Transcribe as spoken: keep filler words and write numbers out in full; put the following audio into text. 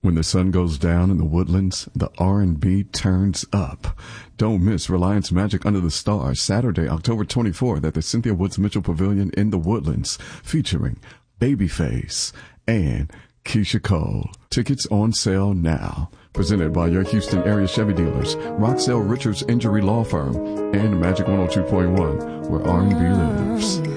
When the sun goes down in the Woodlands, the R and B turns up. Don't miss Reliance Magic Under the Stars, Saturday, October twenty-fourth at the Cynthia Woods Mitchell Pavilion in the Woodlands, featuring Babyface and Keisha Cole. Tickets on sale now. Presented by your Houston area Chevy dealers, Roxelle Richards Injury Law Firm, and Magic one oh two point one, where R and B lives.